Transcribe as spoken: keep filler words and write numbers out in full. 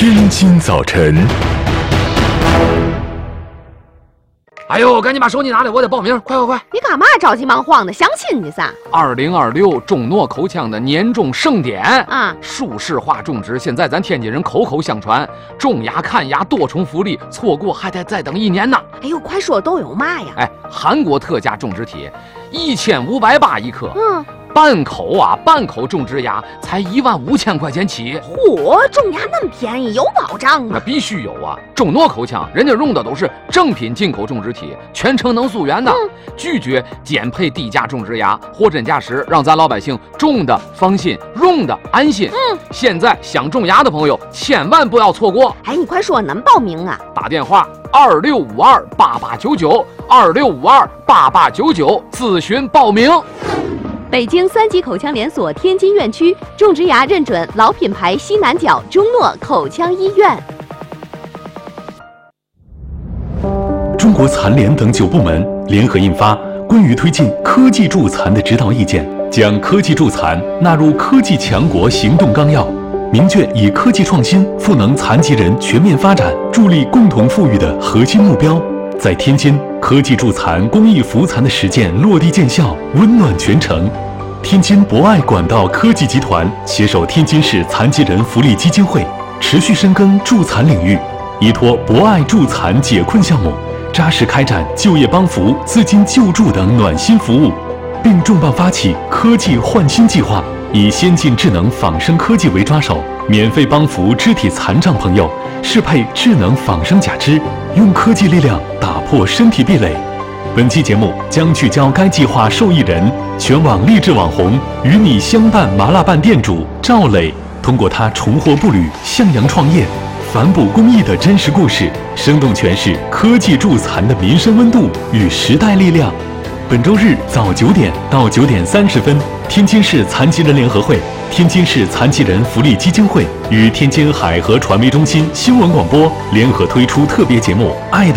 天津早晨。 哎呦，赶紧把手机拿来，我得报名，快快快！ 你干嘛着急忙慌的？相亲去噻！ 二零二六中诺口腔的年终盛典啊， 舒适化种植，现在咱天津人口口相传，种牙看牙多重福利，错过还得再等一年呢。 哎呦，快说都有嘛呀？ 哎，韩国特价种植体，一千五百八一颗。 嗯。 半口啊，半口种植牙才一万五千块钱起。 嚯，种牙那么便宜，有保障吗？ 那必须有啊！中诺口腔，人家用的都是正品进口种植体，全程能溯源的，嗯、拒绝减配低价种植牙，货真价实，让咱老百姓种的放心，用的安心。嗯，现在想种牙的朋友，千万不要错过。 哎，你快说，能报名啊？ 打电话二六五二八八九九，二六五二八八九九咨询报名。 北京三级口腔连锁天津院区种植牙认准老品牌西南角中诺口腔医院。 中国残联等九部门联合印发《关于推进科技助残的指导意见》，将科技助残纳入科技强国行动纲要，明确以科技创新赋能残疾人全面发展、助力共同富裕的核心目标。在天津，科技助残公益扶残的实践落地见效，温暖全城。天津博爱管道科技集团携手天津市残疾人福利基金会，持续深耕助残领域，依托博爱助残解困项目，扎实开展就业帮扶、资金救助等暖心服务，并重磅发起科技焕新计划，以先进智能仿生科技为抓手，免费帮扶肢体残障朋友适配智能仿生假肢，用科技力量打破身体壁垒。本期节目将聚焦该计划受益人、全网励志网红与你相伴麻辣拌店主赵磊，通过他重获步履、向阳创业、反哺公益的真实故事，生动诠释科技助残的民生温度与时代力量。本周日早九点到九点三十分，天津市残疾人联合会、天津市残疾人福利基金会与天津海河传媒中心新闻广播联合推出特别节目《爱的》。